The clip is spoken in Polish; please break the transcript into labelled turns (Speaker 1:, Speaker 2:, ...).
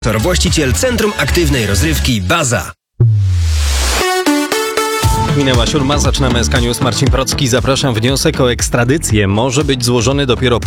Speaker 1: Właściciel Centrum Aktywnej Rozrywki Baza.
Speaker 2: Minęła 7, zaczynamy SK News. Marcin Procki, zapraszam. Wniosek o ekstradycję może być złożony dopiero